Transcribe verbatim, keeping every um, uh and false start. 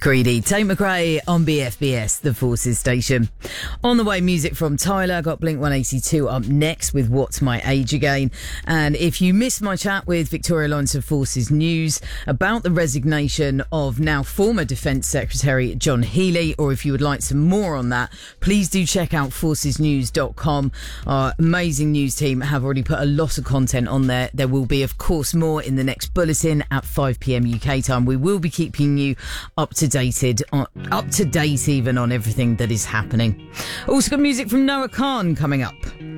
Creedy, Tate McRae on B F B S, the Forces station. On the way, music from Tyler. Got Blink one eighty-two up next with What's My Age Again. And if you missed my chat with Victoria Lawrence of Forces News about the resignation of now former Defence Secretary John Healey, or if you would like some more on that, please do check out forces news dot com. Our amazing news team have already put a lot of content on there. There will be, of course, more in the next bulletin at five p.m. U K time. We will be keeping you up to dated, on, up to date even on everything that is happening. Also got music from Noah Khan coming up.